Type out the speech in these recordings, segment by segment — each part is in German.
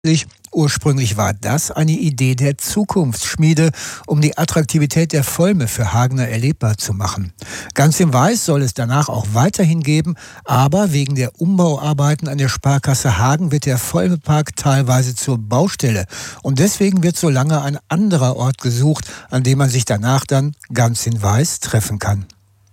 Ursprünglich war das eine Idee der Zukunftsschmiede, um die Attraktivität der Volme für Hagener erlebbar zu machen. Ganz in Weiß soll es danach auch weiterhin geben, aber wegen der Umbauarbeiten an der Sparkasse Hagen wird der Volmepark teilweise zur Baustelle. Und deswegen wird so lange ein anderer Ort gesucht, an dem man sich danach dann ganz in Weiß treffen kann.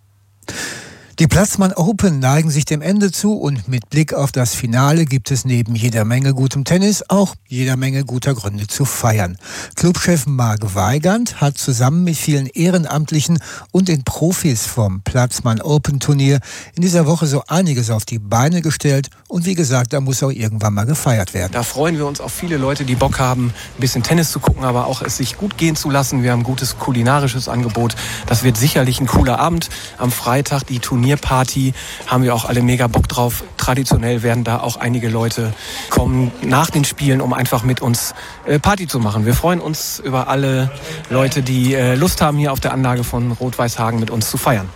Die Platzmann Open neigen sich dem Ende zu und mit Blick auf das Finale gibt es neben jeder Menge gutem Tennis auch jeder Menge guter Gründe zu feiern. Clubchef Marc Weigand hat zusammen mit vielen Ehrenamtlichen und den Profis vom Platzmann Open Turnier in dieser Woche so einiges auf die Beine gestellt und wie gesagt, da muss auch irgendwann mal gefeiert werden. Da freuen wir uns auf viele Leute, die Bock haben, ein bisschen Tennis zu gucken, aber auch es sich gut gehen zu lassen. Wir haben ein gutes kulinarisches Angebot. Das wird sicherlich ein cooler Abend. Am Freitag die Turnierparty, haben wir auch alle mega Bock drauf. Traditionell werden da auch einige Leute kommen nach den Spielen, um einfach mit uns Party zu machen. Wir freuen uns über alle Leute, die Lust haben, hier auf der Anlage von Rot-Weiß Hagen mit uns zu feiern.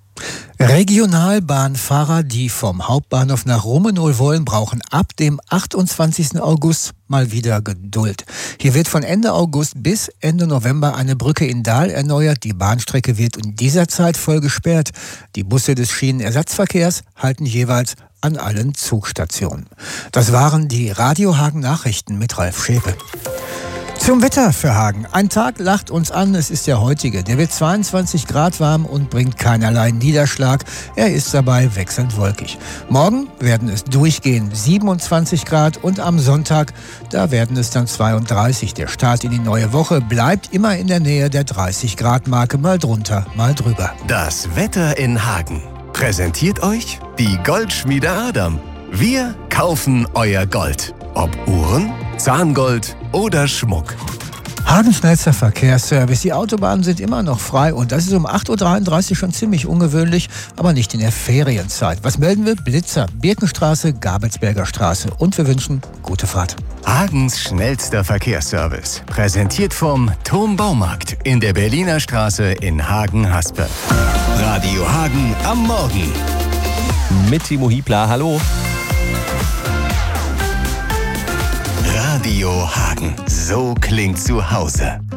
Regionalbahnfahrer, die vom Hauptbahnhof nach Rummenigge wollen, brauchen ab dem 28. August mal wieder Geduld. Hier wird von Ende August bis Ende November eine Brücke in Dahl erneuert. Die Bahnstrecke wird in dieser Zeit voll gesperrt. Die Busse des Schienenersatzverkehrs halten jeweils an allen Zugstationen. Das waren die Radio Hagen Nachrichten mit Ralf Schäpe. Zum Wetter für Hagen. Ein Tag lacht uns an, es ist der heutige. Der wird 22 Grad warm und bringt keinerlei Niederschlag. Er ist dabei wechselnd wolkig. Morgen werden es durchgehend 27 Grad und am Sonntag, da werden es dann 32. Der Start in die neue Woche bleibt immer in der Nähe der 30 Grad Marke, mal drunter, mal drüber. Das Wetter in Hagen präsentiert euch die Goldschmiede Adam. Wir kaufen euer Gold. Ob Uhren, Zahngold oder Schmuck. Hagens schnellster Verkehrsservice. Die Autobahnen sind immer noch frei und das ist um 8.33 Uhr schon ziemlich ungewöhnlich, aber nicht in der Ferienzeit. Was melden wir? Blitzer, Birkenstraße, Gabelsberger Straße und wir wünschen gute Fahrt. Hagens schnellster Verkehrsservice. Präsentiert vom Thom Baumarkt in der Berliner Straße in Hagen-Haspe. Radio Hagen am Morgen. Mit Timo Hiebler, hallo. Radio Hagen. So klingt zu Hause.